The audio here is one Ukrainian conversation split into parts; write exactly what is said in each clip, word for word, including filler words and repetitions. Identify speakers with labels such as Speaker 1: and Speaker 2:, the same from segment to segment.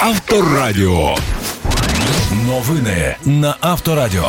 Speaker 1: Авторадіо. Новини на Авторадіо.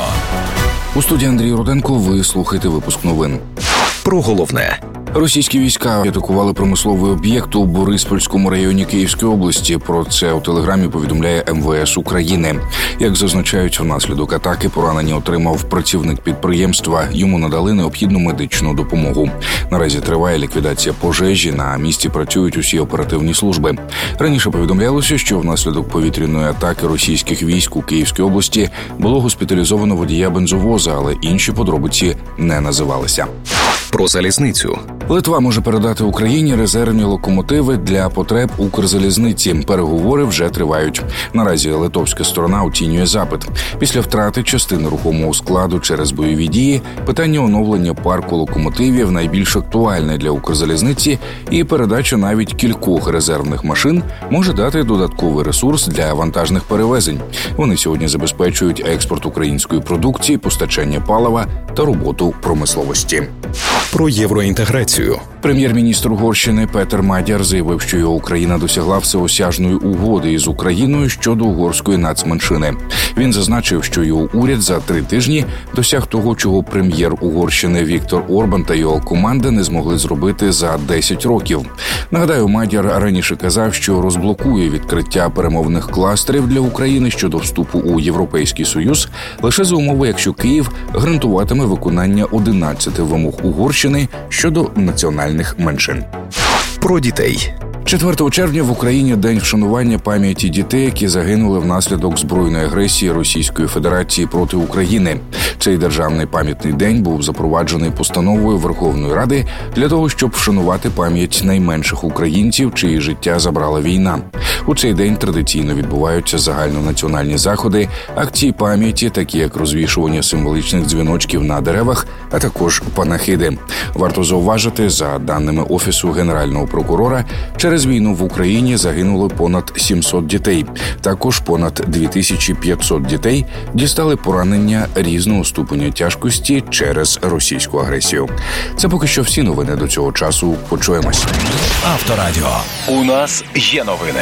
Speaker 2: У студії Андрій Руденко. Ви слухаєте випуск новин.
Speaker 1: Про головне.
Speaker 2: Російські війська атакували промисловий об'єкт у Бориспільському районі Київської області. Про це у Телеграмі повідомляє ем ве ес України. Як зазначають, внаслідок атаки поранення отримав працівник підприємства. Йому надали необхідну медичну допомогу. Наразі триває ліквідація пожежі. На місці працюють усі оперативні служби. Раніше повідомлялося, що внаслідок повітряної атаки російських військ у Київській області було госпіталізовано водія бензовоза, але інші подробиці не називалися.
Speaker 1: Про залізницю.
Speaker 2: Литва може передати Україні резервні локомотиви для потреб Укрзалізниці. Переговори вже тривають. Наразі литовська сторона оцінює запит. Після втрати частини рухомого складу через бойові дії, питання оновлення парку локомотивів найбільш актуальне для Укрзалізниці, і передача навіть кількох резервних машин може дати додатковий ресурс для вантажних перевезень. Вони сьогодні забезпечують експорт української продукції, постачання палива та роботу промисловості.
Speaker 1: Про євроінтеграцію.
Speaker 2: Прем'єр-міністр Угорщини Петер Мадяр заявив, що його Україна досягла всеосяжної угоди із Україною щодо угорської нацменшини. Він зазначив, що його уряд за три тижні досяг того, чого прем'єр Угорщини Віктор Орбан та його команда не змогли зробити за десять років. Нагадаю, Мадяр раніше казав, що розблокує відкриття перемовних кластерів для України щодо вступу у Європейський Союз лише за умови, якщо Київ гарантуватиме виконання одинадцяти вимог Угорщини щодо національних меншин.
Speaker 1: Про дітей.
Speaker 2: четвертого червня в Україні день вшанування пам'яті дітей, які загинули внаслідок збройної агресії Російської Федерації проти України. Цей державний пам'ятний день був запроваджений постановою Верховної Ради для того, щоб вшанувати пам'ять найменших українців, чиї життя забрала війна. У цей день традиційно відбуваються загальнонаціональні заходи, акції пам'яті, такі як розвішування символічних дзвіночків на деревах, а також панахиди. Варто зауважити, за даними Офісу Генерального прокурора, через війну в Україні загинуло понад сімсот дітей. Також понад дві тисячі п'ятсот дітей дістали поранення різного ступеня тяжкості через російську агресію. Це поки що всі новини до цього часу. Почуємось.
Speaker 1: Авторадіо. У нас є новини.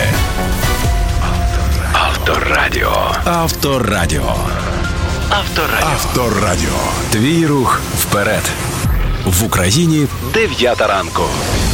Speaker 1: Авторадіо. Авторадіо. Авторадіо. Авторадіо. Твій рух вперед. В Україні дев'ята ранку.